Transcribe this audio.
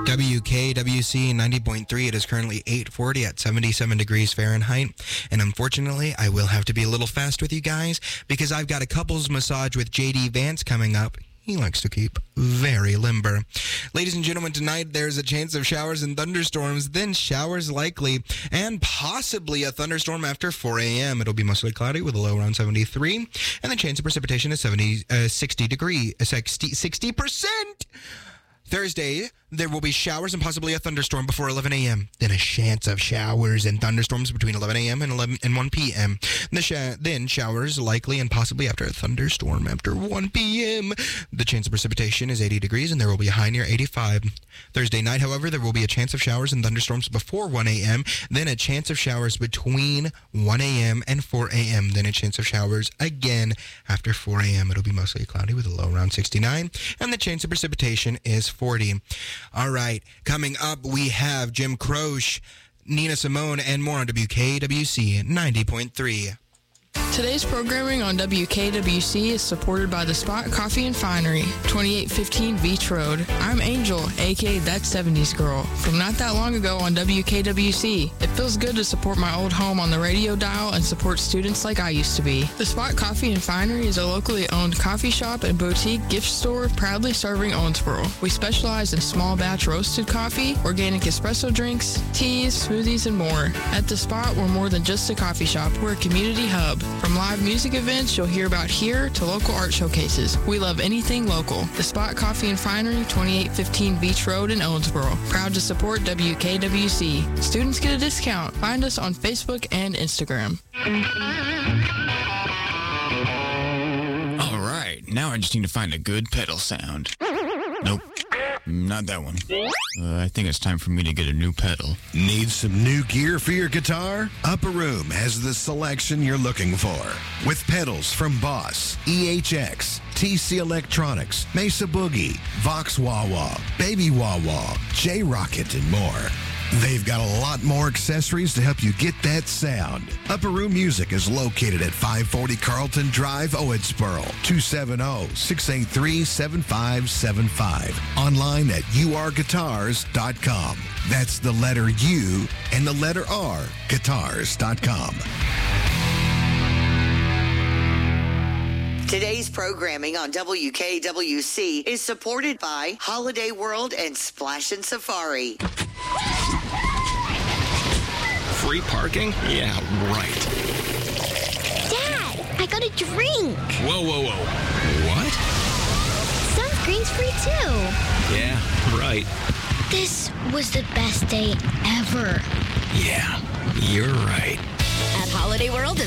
WKWC 90.3. It is currently 8:40 at 77 degrees Fahrenheit. And unfortunately, I will have to be a little fast with you guys because I've got a couples massage with JD Vance coming up. He likes to keep very limber. Ladies and gentlemen, tonight there's a chance of showers and thunderstorms, then showers likely, and possibly a thunderstorm after 4 a.m. It'll be mostly cloudy with a low around 73, and the chance of precipitation is 60%. Thursday, there will be showers and possibly a thunderstorm before 11 a.m. Then a chance of showers and thunderstorms between 11 a.m. and 1 p.m. Then showers likely and possibly after a thunderstorm after 1 p.m. The chance of precipitation is 80 degrees and there will be a high near 85. Thursday night, however, there will be a chance of showers and thunderstorms before 1 a.m. Then a chance of showers between 1 a.m. and 4 a.m. Then a chance of showers again after 4 a.m. It'll be mostly cloudy with a low around 69. And the chance of precipitation is 40. All right, coming up, we have Jim Croce, Nina Simone, and more on WKWC 90.3. Today's programming on WKWC is supported by The Spot Coffee and Finery, 2815 Beach Road. I'm Angel, a.k.a. That 70s Girl, from not that long ago on WKWC. It feels good to support my old home on the radio dial and support students like I used to be. The Spot Coffee and Finery is a locally owned coffee shop and boutique gift store proudly serving Owensboro. We specialize in small batch roasted coffee, organic espresso drinks, teas, smoothies, and more. At The Spot, we're more than just a coffee shop. We're a community hub. From live music events you'll hear about here to local art showcases. We love anything local. The Spot Coffee and Finery, 2815 Beach Road in Owensboro. Proud to support WKWC. Students get a discount. Find us on Facebook and Instagram. All right, now I just need to find a good pedal sound. Nope. Not that one. I think it's time for me to get a new pedal. Need some new gear for your guitar? Upper Room has the selection you're looking for. With pedals from Boss, EHX, TC Electronics, Mesa Boogie, Vox Wah Wah, Baby Wah Wah, J-Rocket, and more. They've got a lot more accessories to help you get that sound. Upper Room Music is located at 540 Carlton Drive, Owensboro, 270-683-7575. Online at urguitars.com. That's the letter U and the letter R, guitars.com. Today's programming on WKWC is supported by Holiday World and Splash and Safari. Free parking? Yeah, right. Dad, I got a drink. Whoa. What? Sunscreen's free too. Yeah, right. This was the best day ever. Yeah, you're right. At Holiday World and